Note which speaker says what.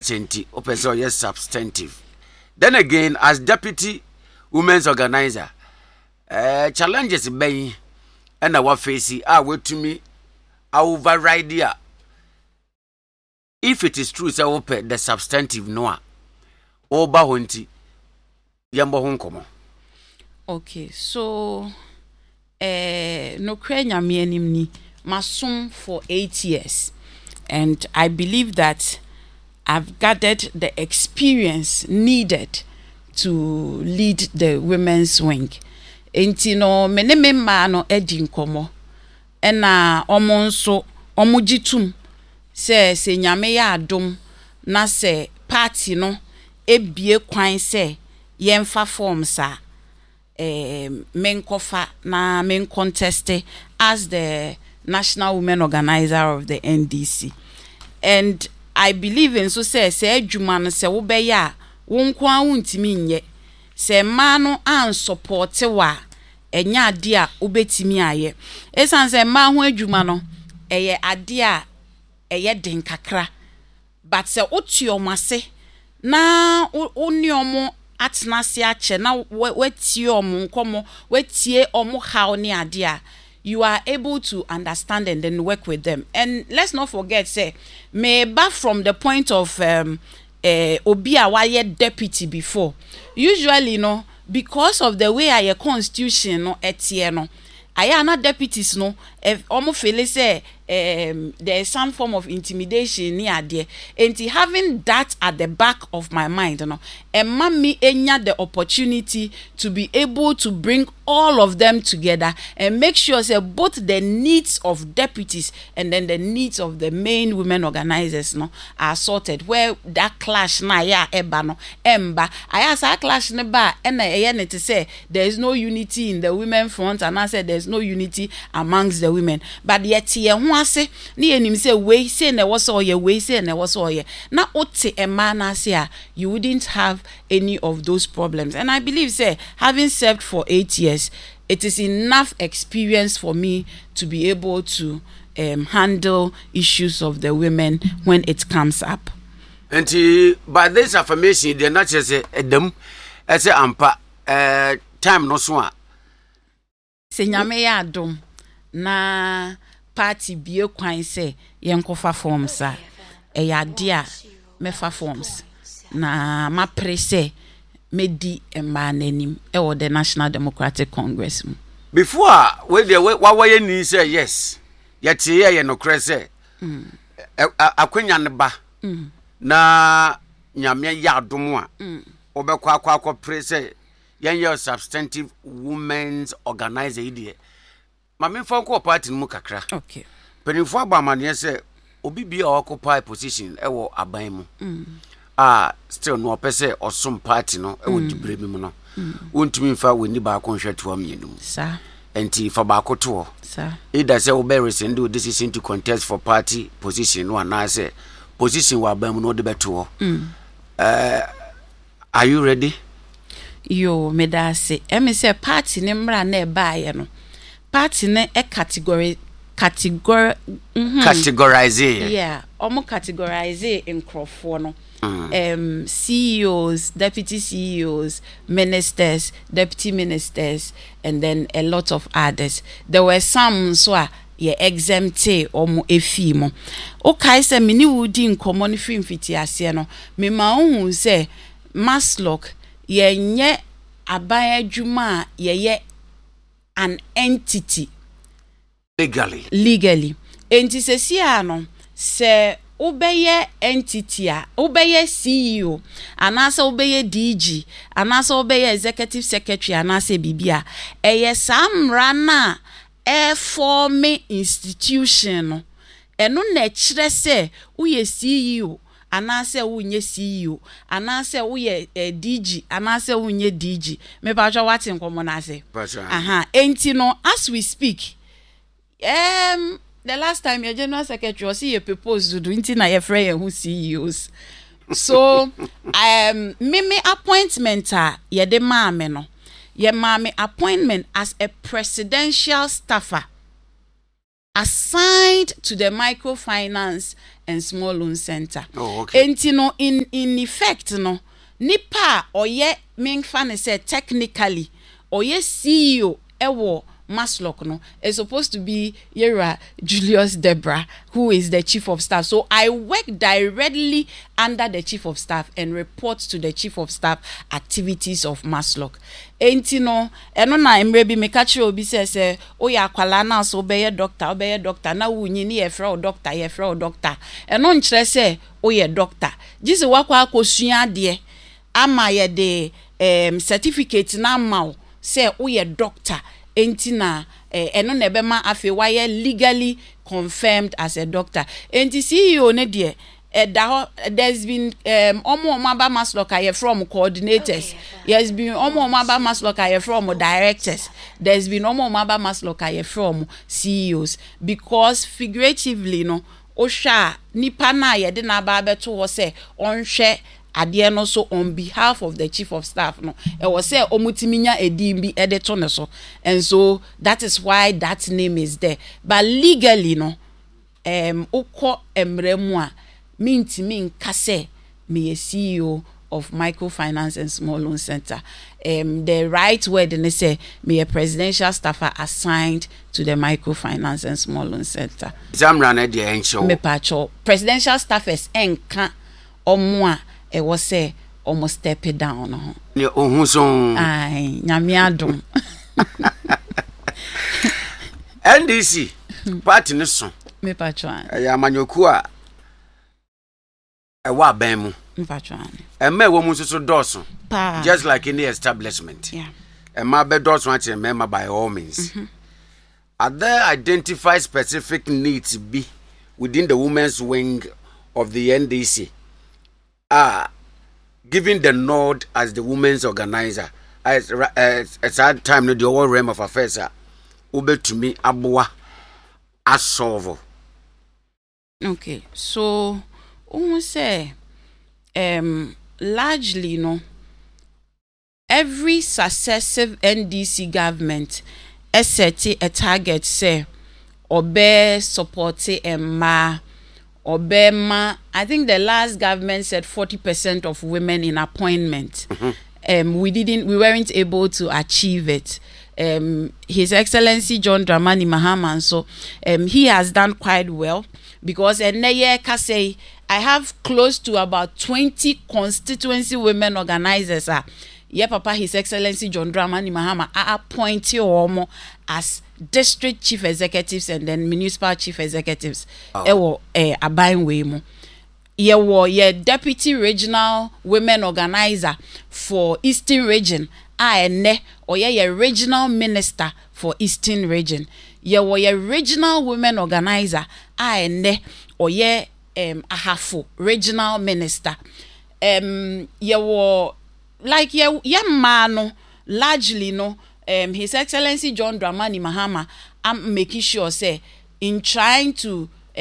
Speaker 1: nature open yes substantive. Then again, as deputy women's organizer, challenges bay and our face wait to me override here. If it is true, say open the substantive noa oba honti yambo honkomo.
Speaker 2: Okay, so no krenya me ni masum for 8 years, and I believe that I've gathered the experience needed to lead the women's wing. Enti no meneme ma no edi nkomo ena omo nso omo gitum se nyame ya adom na se party no ebie kwan se yemfa form sa menkofa na men contest as the national women organizer of the NDC. And I believe in so say adwuma no se wo be ya wo nko awuntimi nye se ma no an support wa enya ade a obetimi aye esan se ma ho adwuma no eye ade a eye den kakra, but se otuomase na oniomo atnase ache na wetie omo nkomo wetie omo how ne ade a you are able to understand and then work with them. And let's not forget, say, maybe from the point of obi awaye deputy before. Usually, because of the way our constitution etieno, I not deputies almost feel say there is some form of intimidation near there. And having that at the back of my mind, and mommy enya the opportunity to be able to bring all of them together and make sure say both the needs of deputies and then the needs of the main women organizers are sorted. Where that clash na ya eba emba I ask that clash ne ba and to say there is no unity in the women front, and I said there is no unity amongst the women. But yet say ni enim say we say na was all ye we say na was all ye na ote emana say you wouldn't have any of those problems. And I believe say having served for 8 years, it is enough experience for me to be able to handle issues of the women when it comes up.
Speaker 1: And by this affirmation, they're not just them as a ampa time no swa.
Speaker 2: Se nyame ya adom na party bie kwan se yenkofa forms a eyade a mefa forms na ma prese medi emba nanim e the National Democratic Congress.
Speaker 1: Before we why ni say yes yet ye no krese akwanya ne ba na nyame ya adom a obekwa akwa prese yen substantive women's organizer idie mame fon ko party mu kakra.
Speaker 2: Okay.
Speaker 1: Penifo abamane say obi bia occupy position e wo aban mu. Still no pese osom party no e wo dibremi mu no. Wontumi mfa woni ba ko hweto am yenum.
Speaker 2: Sir.
Speaker 1: Enti fa ba ko to.
Speaker 2: Sir.
Speaker 1: Either say we rescind the decision to contest for party position no na say position wa aban mu no de beto. Are you ready?
Speaker 2: Yo medase emi say party ne mra na e baaye no. Party ne a categorize. Yeah, almost categorize in Crawford. CEOs, deputy CEOs, ministers, deputy ministers, and then a lot of others. There were some so ye exempte or mo efimo. Okay, say mini woodi in common film fiti no. Me ma ohun say Maslock ye nye abaya juma ye an entity legally enti se no se obeye entity a obeye CEO anase obeye DG anase obeye executive secretary anase bibia eye samra na form institution no eno na kire se uye CEO anase unye CEO anase uye DG anase unye DG me ba jwa watin komo na se enti no as we speak the last time your general secretary was here proposed to do enti na ye frey who CEOs so me appointment ye de maame no ye maame appointment as a presidential staffer assigned to the Microfinance and Small Loan Center.
Speaker 1: Oh, okay.
Speaker 2: And in effect, no, nipa oye meanfane say technically oye CEO ewo Maslock no is supposed to be Yera Julius Debra, who is the chief of staff. So I work directly under the chief of staff and report to the chief of staff activities of Maslock. Enti no, eno na emre bi meka kire obi say oya akwala na so obeye doctor na wunyi ni ye fra o doctor. Eno nkyere say oye doctor. Jise wakwa akosua de ama ye de certificate na ma say oye doctor. Enti na eno na ebema afi why legally confirmed as a doctor. Enti CEO ne de there's been omo maba Maslock aye from coordinators. There's been omo maba Maslock aye from directors. There's been omo maba Maslock aye from CEOs, because figuratively no osha nipa na ye de na ba beto wo say onhwe ade no so on behalf of the chief of staff no e was say omutiminya edimbi edeto ne so, and so that is why that name is there. But legally no ukọ emremu a mintimi nka say me CEO of Microfinance and Small Loan Center. The right word and they say me a presidential staffer assigned to the Microfinance and Small Loan Center.
Speaker 1: Zamrana de encho
Speaker 2: me pacho presidential staffers enka omo e was say almost step it down no.
Speaker 1: Ne ohun so
Speaker 2: ai nyame adom.
Speaker 1: NDC party ne so
Speaker 2: Me pacho
Speaker 1: ya manyoku a e wa ban mu
Speaker 2: me pacho
Speaker 1: ema ewo mu so doso
Speaker 2: pa
Speaker 1: just like any establishment.
Speaker 2: yeah
Speaker 1: Ema be doso ache member by all means. Are there identified specific needs be within the women's wing of the NDC? Giving the nod as the women's organizer at that time no the whole realm of affairs ube to me aboa asolve.
Speaker 2: okay, so say largely no every successive NDC government set a target say obe support emma obema. I think the last government said 40% of women in appointment. We weren't able to achieve it. His Excellency John Dramani Mahama, so he has done quite well, because I have close to about 20 constituency women organizers. Papa, His Excellency John Dramani Mahama appointed as district chief executives and then municipal chief executives. Abain way mo. Ye deputy regional women organizer for Eastern Region. Ye regional minister for Eastern Region. Ye regional women organizer. Ye ahafo regional minister. Like ye man largely no. His Excellency John Dramani Mahama, I'm making sure say in trying to